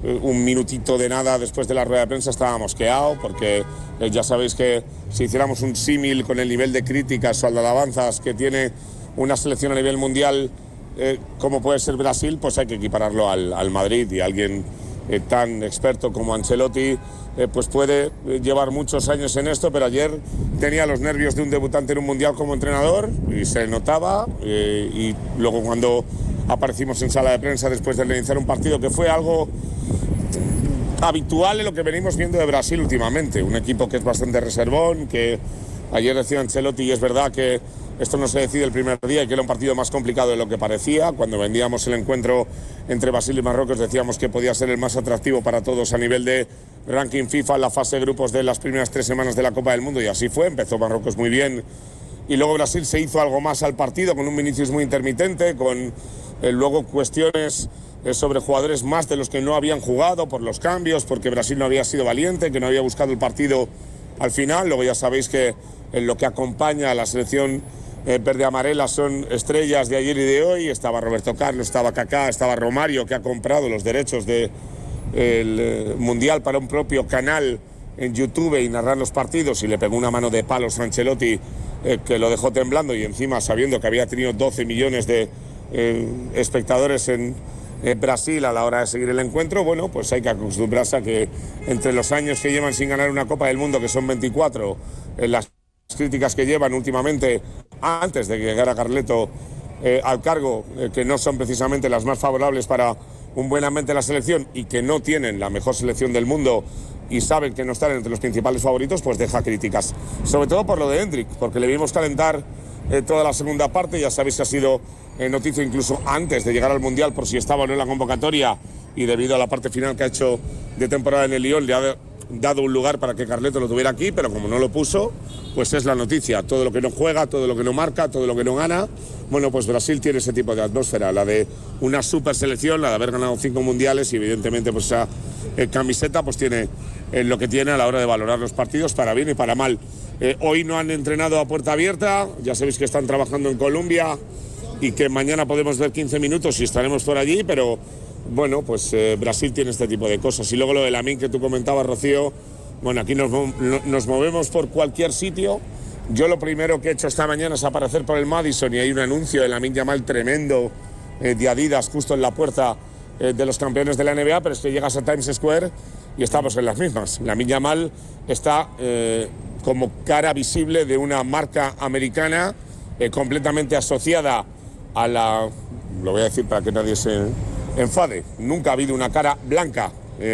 un minutito de nada después de la rueda de prensa estaba mosqueado, porque ya sabéis que si hiciéramos un símil con el nivel de críticas o de alabanzas que tiene una selección a nivel mundial como puede ser Brasil, pues hay que equipararlo al Madrid, y alguien tan experto como Ancelotti pues puede llevar muchos años en esto, pero ayer tenía los nervios de un debutante en un mundial como entrenador y se notaba, y luego cuando aparecimos en sala de prensa después de analizar un partido que fue algo habitual en lo que venimos viendo de Brasil últimamente, un equipo que es bastante reservón, que ayer decía Ancelotti, y es verdad que esto no se decide el primer día y que era un partido más complicado de lo que parecía. Cuando vendíamos el encuentro entre Brasil y Marruecos decíamos que podía ser el más atractivo para todos a nivel de ranking FIFA en la fase de grupos de las primeras 3 semanas de la Copa del Mundo, y así fue. Empezó Marruecos muy bien y luego Brasil se hizo algo más al partido con un Vinicius muy intermitente, con luego cuestiones sobre jugadores más de los que no habían jugado por los cambios, porque Brasil no había sido valiente, que no había buscado el partido al final. Luego ya sabéis que en lo que acompaña a la selección verde-amarela son estrellas de ayer y de hoy. Estaba Roberto Carlos, estaba Kaká, estaba Romario, que ha comprado los derechos del Mundial para un propio canal en YouTube y narrar los partidos, y le pegó una mano de palos a Ancelotti que lo dejó temblando, y encima sabiendo que había tenido 12 millones de espectadores en Brasil a la hora de seguir el encuentro. Bueno, pues hay que acostumbrarse a que entre los años que llevan sin ganar una Copa del Mundo, que son 24, las críticas que llevan últimamente antes de que llegara Carleto al cargo, que no son precisamente las más favorables para un buen ambiente de la selección, y que no tienen la mejor selección del mundo y saben que no están entre los principales favoritos, pues deja críticas. Sobre todo por lo de Endrick, porque le vimos calentar toda la segunda parte. Ya sabéis que ha sido noticia incluso antes de llegar al Mundial por si estaba o no en la convocatoria, y debido a la parte final que ha hecho de temporada en el Lyon le ha dado un lugar para que Carleto lo tuviera aquí, pero como no lo puso, pues es la noticia. Todo lo que no juega, todo lo que no marca, todo lo que no gana. Bueno, pues Brasil tiene ese tipo de atmósfera, la de una super selección, la de haber ganado 5 mundiales, y evidentemente pues esa camiseta pues tiene lo que tiene a la hora de valorar los partidos, para bien y para mal. Hoy no han entrenado a puerta abierta, ya sabéis que están trabajando en Colombia y que mañana podemos ver 15 minutos y estaremos por allí, pero bueno, pues Brasil tiene este tipo de cosas. Y luego lo de Lamine que tú comentabas, Rocío, bueno, aquí nos movemos por cualquier sitio. Yo lo primero que he hecho esta mañana es aparecer por el Madison y hay un anuncio de Lamine Yamal tremendo de Adidas justo en la puerta de los campeones de la NBA, pero es que llegas a Times Square y estamos en las mismas. Lamine Yamal está como cara visible de una marca americana completamente asociada a la... Lo voy a decir para que nadie se enfade. Nunca ha habido una cara blanca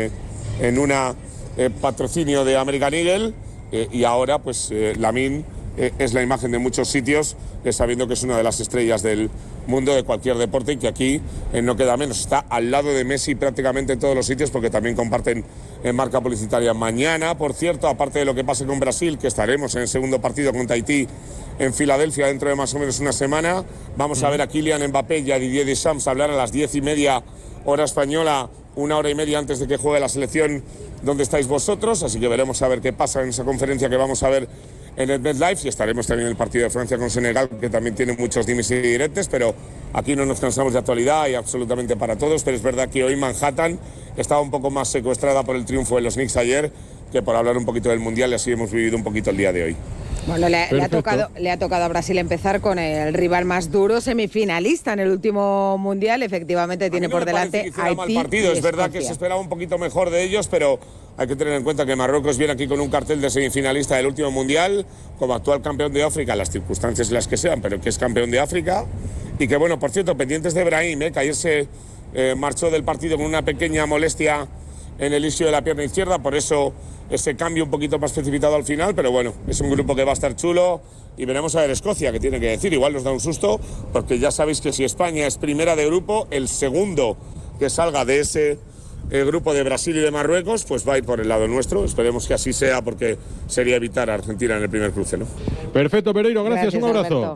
en un patrocinio de American Eagle, y ahora pues Lamine es la imagen de muchos sitios, sabiendo que es una de las estrellas del mundo de cualquier deporte, y que aquí no queda menos. Está al lado de Messi prácticamente en todos los sitios, porque también comparten marca publicitaria. Mañana, por cierto, aparte de lo que pase con Brasil, que estaremos en el segundo partido contra Haití en Filadelfia dentro de más o menos una semana, vamos a ver a Kylian Mbappé y a Didier Deschamps hablar a las 10:30 hora española, 1 hora y media antes de que juegue la selección donde estáis vosotros, así que veremos a ver qué pasa en esa conferencia que vamos a ver en el MetLife, y estaremos también en el partido de Francia con Senegal, que también tiene muchos dimes y diretes, pero aquí no nos cansamos de actualidad y absolutamente para todos. Pero es verdad que hoy Manhattan estaba un poco más secuestrada por el triunfo de los Knicks ayer que por hablar un poquito del Mundial, y así hemos vivido un poquito el día de hoy. Bueno, le ha tocado a Brasil empezar con el rival más duro, semifinalista en el último Mundial. Efectivamente tiene por delante Haití. Es verdad que se esperaba un poquito mejor de ellos, pero hay que tener en cuenta que Marruecos viene aquí con un cartel de semifinalista del último Mundial, como actual campeón de África, las circunstancias en las que sean, pero que es campeón de África. Y que, bueno, por cierto, pendientes de Brahim, que ayer se marchó del partido con una pequeña molestia en el isquio de la pierna izquierda, por eso ese cambio un poquito más precipitado al final, pero bueno, es un grupo que va a estar chulo, y veremos a ver Escocia, que tiene que decir. Igual nos da un susto, porque ya sabéis que si España es primera de grupo, el segundo que salga de ese grupo de Brasil y de Marruecos, pues va a ir por el lado nuestro. Esperemos que así sea, porque sería evitar a Argentina en el primer cruce, ¿no? Perfecto, Pereiro, gracias, un abrazo. Alberto.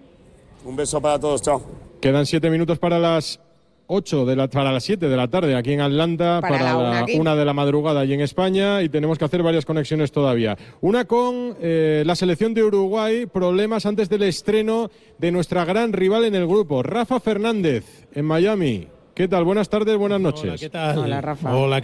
Un beso para todos, chao. Quedan 7 minutos para las 7 de la tarde aquí en Atlanta, para la 1 de la madrugada allí en España, y tenemos que hacer varias conexiones todavía. Una con la selección de Uruguay, problemas antes del estreno de nuestra gran rival en el grupo, Rafa Fernández, en Miami. ¿Qué tal? Buenas tardes, buenas noches. Hola, ¿qué tal? Hola, Rafa. Hola.